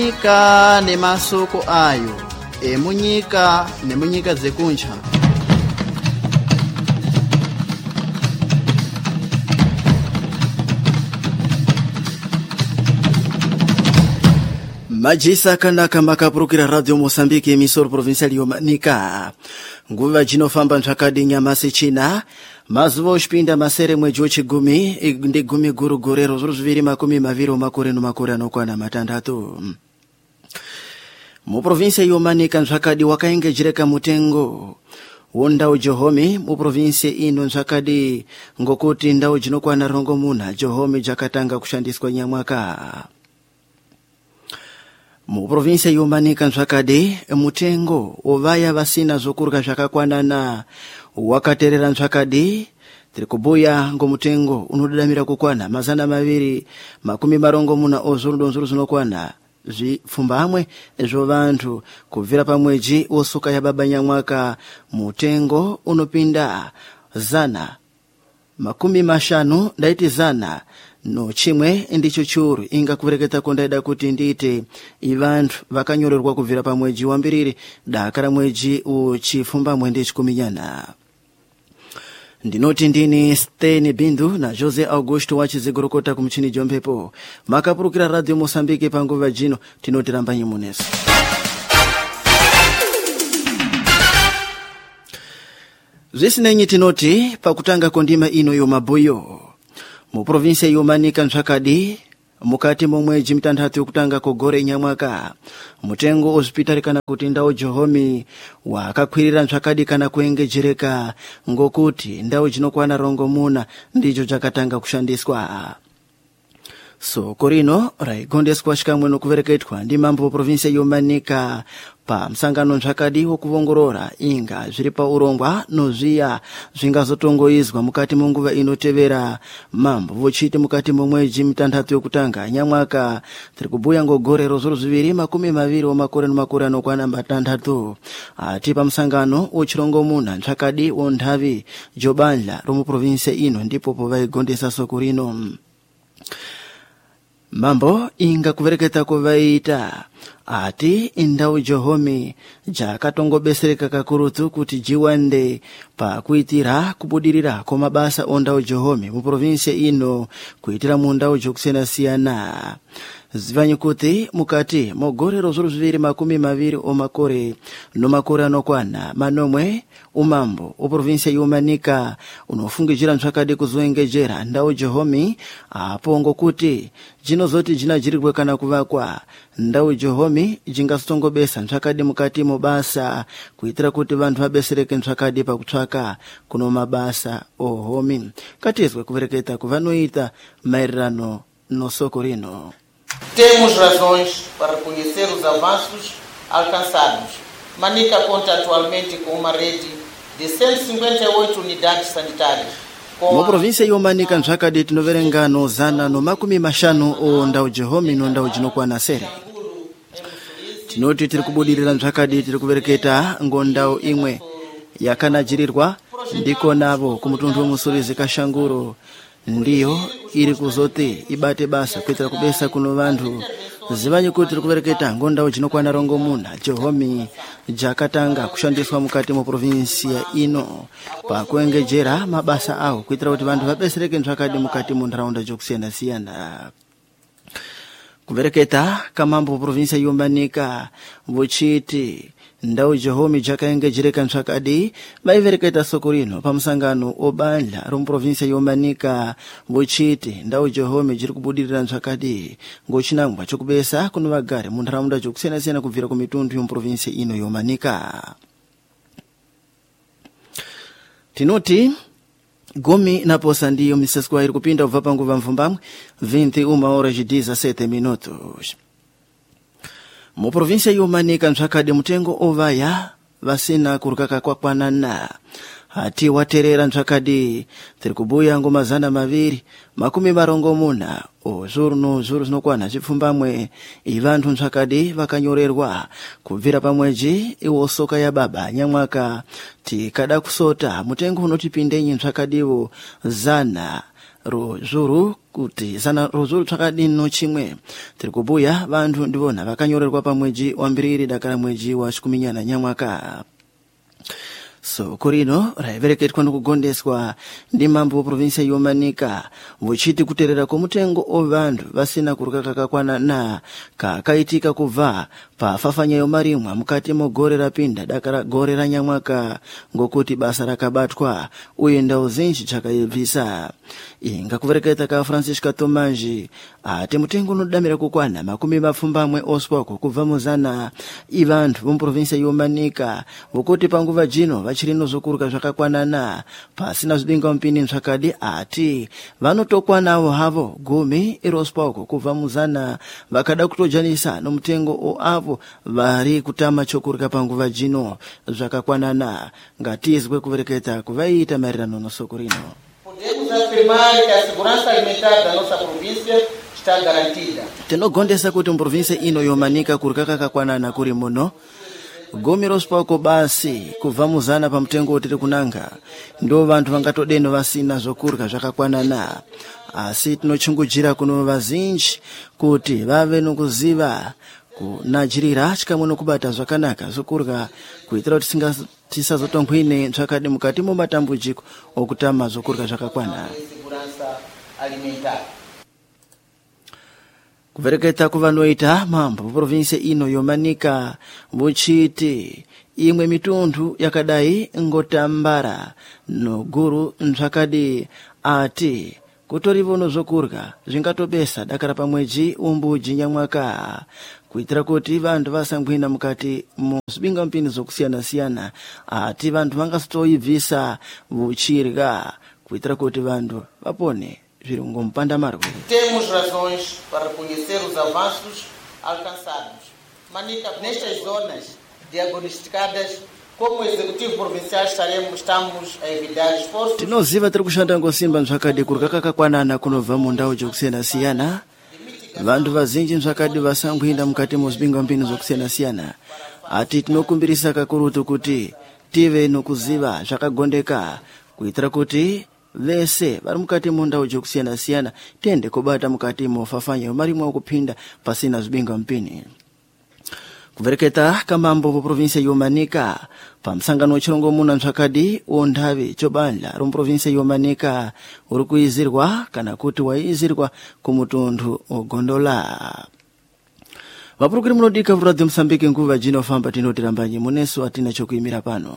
Munyika ne masoko ayo emunyika ne munyika zekuncha. Majisa kanaka makapurukira Radio Mosambiki emisoro provincial yomanika. Nguva jinofamba ntsvakadi nyamasi china. Mazuva ushpinda masere mweji wechigumi ndi gumi guru gorero 2020 makore anokwana matandatu. Mu provincia yomanika ntsvakadi wakaengejereka mutengo wondau Johomi mu provincia ino ntsvakadi ngokuti ndau jinokwana rongomuna Johomi jakatanga kushandiswa nyamwaka. Mu provincia yomanika ntsvakadi mutengo ovaya vasina zokurya zvakakwanana wakaterera ntsvakadi tiri kubuya ngomutengo unodadamira kukwana 240 ozurudonzuru zinokwana zvipfumbamwe zvovantu kubvira pamweji osuka ya baba nyamwaka mutengo unopinda 150 ndaiti 100 no chimwe ndicho churu inga kuvereketa kondaida kuti ndite ivantu vakanyorerwa kubvira pamweji wambiriri dakara mweji uchifumba mwende chikuminyana. Ndinoti ndini Steni Bindu na Jose Augusto wachizigorokota kumchini jombepo makapurukira Radio Mosambiki panguva jino tinoti rambanyi muneso. Zvisinenyi tinoti pakutanga kondima ino yomabuyo mu provincia yomanika ntsvakadi mukati momweji mitandatu yokutanga kogore nyamwaka mutengo ozvipitari kana kuti ndau Johomi wakakwirira ntsvakadi kana kuengejereka ngokuti ndau jinokwana rongomuna ndicho jakatanga kushandiswa. Soko rino raigondeswa shikamwe nokuvereketwa ndi mambo provincia yomanika pa msangano ntsvakadi wokuvongorora inga zviri paurongwa nozviya zvingazotongoizwa mukati munguva inotevera mambo vochiti mukati momweji mitandatu yokutanga nyamwaka tiri kubuya ngogorero 2020 makore anokwana matandatu ati pa msangano wochirongomuna ntsvakadi wondhavi jobandla romu provincia ino ndipo povaigondesa soko rino. Mambo inga kuvereketa kuvaita ati ndau Johomi jakatongobesereka kakurutu kuti jiwande pa kuitira kubudirira kwa mabasa ondau Johomi mu provincia ino kuitira mu ndau jokusiyana zivanyi kuti mukati mogorero 2020 makore anokwana manomwe umambo o provincia yomanika unofungijira ntsvakadi kuzoengejera ndau Johomi apongo kuti jinozoti jinajirirwe kana kuvakwa ndau Johomi jingasitongobesa ntsvakadi mukati mobasa kuitira kuti vantu vabesereke ntsvakadi pakutsvaka kuno mabasa ohomi katizwe kuvereketa kuvanoita maererano no soko rino. Temos razões para reconhecer os avanços alcançados. Manica conta atualmente com uma rede de 158 unidades sanitárias. Mu provincia yomanika ntsvakadi tinoverenga nozana no 50 o ndau Johomi no ndau jinokwana sere. Tinoti tiri kubudirira ntsvakadi tiri kuvereketa ngondau imwe yakanajirirwa ndiko navo kumutundu womusurizi kashanguro ndiyo iri kuzoti ibate basa kuitira kubesa kuno vantu zivanyi kuti tiri kuvereketa ngondau jinokwana rongomuna Johomi jakatanga kushandiswa mukati mu provincia ino pa kuengejera mabasa awo kuitira kuti vantu vabesereke ntsvakadi mukati mu ntaraunda jokusiyana. Kuvereketa kamambo provincia yomanika vochiti ndau Johomi jakaengejereka ntsvakadi vaivereketa soko rino pa msangano obandla romu provincia yomanika vochiti ndau Johomi jiri kubudirira ntsvakadi ngochinangwa chokubesa kuno vagare mu ntaraunda jokusiyana kubvira ku mitundu yomu provincia ino yomanika. Tinoti Gumi na posa ndiyo miseswa iri kupinda ubva panguva mvumbamwe 21:17 mu provincia yomanika ntsvakadi mutengo ovaya vasina kurukaka kwakwanana hati waterera ntsvakadi tiri kubuya ngoma 240 ozuru zinokwana zvipfumbamwe ivantu ntsvakadi vakanyorerwa kubvira pamweji iwosoka ya baba nyamwaka tikada kusota mutengo unotipindenyi ntsvakadiwo 100 rozuru kuti zana rozuru tsvakadino chimwe tiri kubuya vantu ndivona vakanyorerwa pamweji wa mbiriri dakara mweji wa chikuminyana nyamwaka. Soko rino raivereketwa nokugondeswa ndi mambo weprovinsia yomanika vuchiti kuterera kwomutengo ovantu vasina kurya kakakwana na kakaitika kubva pafafanya yomarimwa mukati mogore rapinda dakara gore ra nyamwaka ngokuti basa rakabatwa uye ndau zinji dzakaibvisa. Inga kuvereketa ka Francisca Tomanji ati mutengo unodamira kukwana makumi mapfumbamwe oswako kubva muzana ivantu vomuprovinsia yomanika vokuti panguva jino vachirino zokurya zvakakwanana pasina zvidinga mpini zvakadi ati vanotokwanawo havo gumi iroswako kubva muzana vakada kutojanisa nomutengo oavo vari kutama chokurya panguva jino zvakakwanana. Ngatizwe kuvereketa kuvaita maererano nosoko rino. Podemos afirmar que a segurança alimentar da nossa província está garantida. Tinogondesa kuti muprovinsia ino yomanika kurya kakakwanana kuri muno gumi rospako basi kubva muzana pamutengo tiri kunanga ndo vantu vangatodeno vasina zokurya zvakakwanana. Asi tinochungujira kuno vazinji kuti vave nokuziva kunajirira chikamwe nokubata zvakanaka zokurya kuitira kuti tisazotongwine zvakadi mukati momatambudziko okutama zokurya zvakakwana. Kuvereketa kuvanoita mambo provinsia ino yomanika vuchiti imwe mitundu yakadai ngotambara noguru nzvakadi ati kutorivono zokurya zvingatobesa dakara pamweji umbuji nyamwaka kuitira kuti vantu vasangwina mukati muzvibinga mpini zokusiyana-siyana ati vantu vangasotoibvisa vuchirya kuitira kuti vantu vapone zvirungo mpanda marwe. Temos razões para reconhecer os avanços alcançados. Manica, nestas zonas diagnosticadas, como executivo provincial estamos a evitar esforços. Tinoziva tiri kushanda ngosimba nzvakadi kurya kakakwanana kunobva mundau dzokusiyana-siyana. Vantu vazinji nzvakadi vasangwinda mukati muzvibinga mpini zokusiyana-siyana. Ati tinokumbirisa kakurutu kuti tive nokuziva zvakagondeka kuitira kuti vese vari mukati mundau dzokusiyana-siyana tende kubata mukati mofafanya yomarimwa okupinda pasina zvibinga mpini. Kuvereketa kamambo voprovinsia yomanika pamusangano wechirongo muna nzvakadi ondhavi chobandla romuprovinsia yomanika uri kuizirwa kana kuti waizirwa kumutundu ogondola. Vapurukiri munodika vuradhi Msambiki nguva jinofamba tinotirambanyi munesu atina chokuimira pano.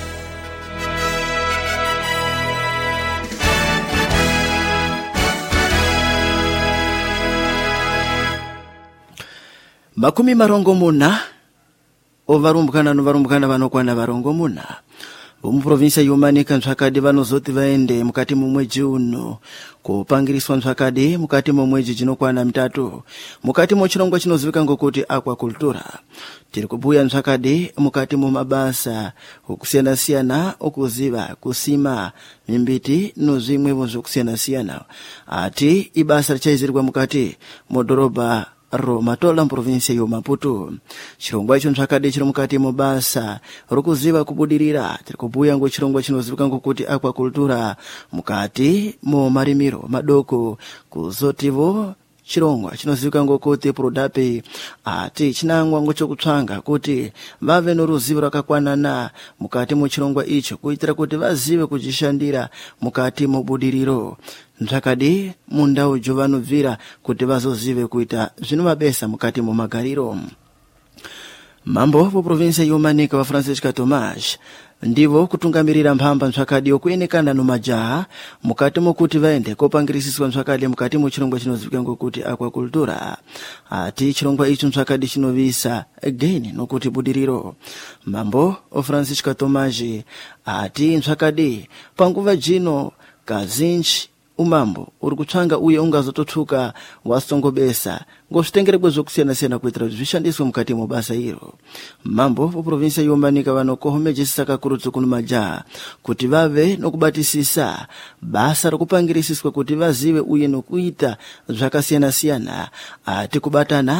Makumi marongomuna ovarumbukana novarumbukana vanokwana varongomuna vomuprovinsia yomanika nzvakadi vanozoti vaende mukati momweji uno kupangiriswa nzvakadi mukati momweji jinokwana mitatu mukati mochirongo chinozivikanwa ngokuti aquacultura. Tiri kubuya nzvakadi mukati momabasa okusiyana-siyana okuziva kusima mimbiti nozvimwevo zvokusiyana-siyana ati ibasa richaizirwa mukati modhorobha Matola muprovinsia yoMaputo. Chirongwa icho nzvakadi chiri mukati mobasa rokuziva kubudirira. Tiri kubuya ngochirongwa chinozivikanwa ngokuti aquacultura mukati momarimiro madoko kuzotivo chirongwa chinozivikanwa ngokuti Prodape ati chinangwa ngochokutsvanga kuti vave noruzivo rakakwanana mukati mochirongwa icho kuitira kuti vazive kuchishandira mukati mobudiriro. Nzvakadi mundau jovanobvira kuti vazozive kuita zvinovabesa mukati momagariro. Mambo voprovinsia yomanika wa Francisca Tomas ndivo kutungamirira mphamba nzvakadi yokuenekana nomajaha mukati mokuti vaende kopangirisiswa nzvakadi mukati mochirongwa chinozivikanwa ngokuti aquacultura. Ati chirongwa icho nzvakadi chinovisa again nokuti budiriro. Mambo Francisca Tomas ati nzvakadi panguva jino kazinji umambo uri kutsvanga uye ungazotothuka wasongobesa ngozvitengerekwe zvokusiyana-siyana kuitira kuti zvishandiswe mukati mobasa iro. Mambo voprovinsia yomanika vanokohomedzesa kakurutu kuno majaha kuti vave nokubatisisa basa rokupangirisiswa kuti vazive uye nokuita zvakasiyana-siyana ati kubatana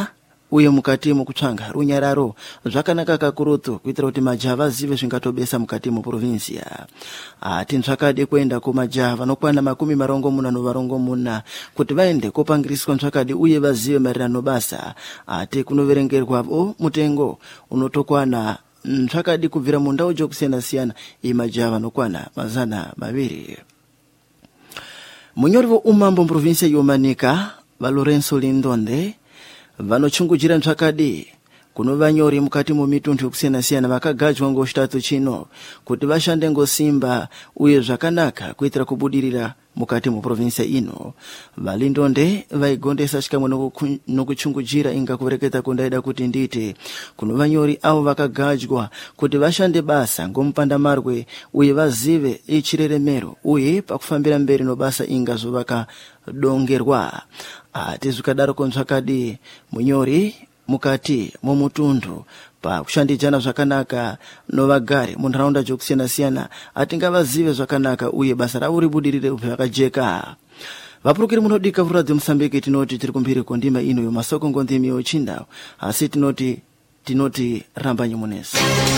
uye mukati mukutsvanga runyararo zvakanaka kakurutu kuitira kuti majava zive zvingatobesa mukati muprovinsia. Ati nzvakadi kuenda kumajava nokwana 40 kuti vaende kopangiriswa nzvakadi uye vazive maererano basa. Ati kunoverengerwapo mutengo unotokwana nzvakadi kubvira mundau dzokusiyana-siyana imajava nokwana 200. Munyori umambo muprovinsia yomanika vaLorenzo Lindonde vanochungujira nzvakadi kuno vanyori mukati mumitundu yokusiyana-siyana vakagadzwa ngochitatu chino kuti vashande ngosimba uye zvakanaka kuitira kubudirira mukati muprovinsia ino. VaLindonde vaigondesa chikamwe nokuchungujira inga kuvereketa kundaida kuti ndite kuno vanyori avo vakagadzwa kuti vashande basa ngomupandamarwe uye vazive ichireremero uye pakufambira mberi nobasa inga zovakadongerwa. Ati zvikadaro nzvakadi munyori mukati mumutundu pa kushandidzana zvakanaka novagari munharaunda dzokusiyana-siyana ati ngavazive zvakanaka uye basa ravo ribudirire zvakajeka. Vapurukiri munodika vuradzo Mosambiki tinoti tiri kumbiri kondima ino yomasoko ngondimi yochindau asi tinoti rambanyi munesi.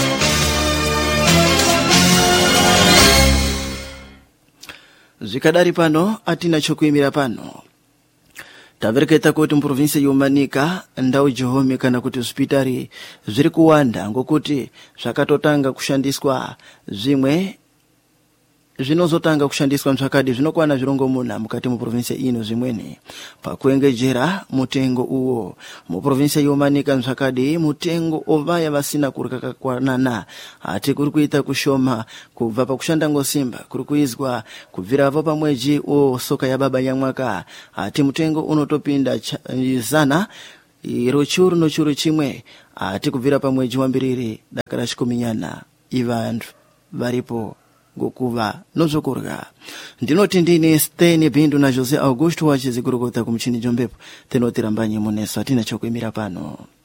Zvikadari pano atina chokuimira pano. Tavereketa kuti muprovinsia yomanika ndau Jehome kana kuti hospitali zviri kuwanda ngokuti zvakatotanga kushandiswa zvimwe zvinozotanga kushandiswa nzvakadi zvinokwana 40 mukati muprovinsia ino zvimweni pakuengejera mutengo uwo. Muprovinsia yomanika nzvakadi mutengo ovaya vasina kurikakakwanana ati kuri kuita kushoma kubva pakushanda ngosimba kuri kuizwa kubvirapo pamweji soka ya baba nyamwaka ati mutengo unotopinda zana rochuru nochuru chimwe ati kubvira pamweji wambiriri dakara chikuminyana ivantu varipo gokuva nozokurga. Ndinoti ndini Steni Bindu na Jose Augusto wachizigurukota kumchini jombepo tenoti rambanyi muneso atina chokuimira pano.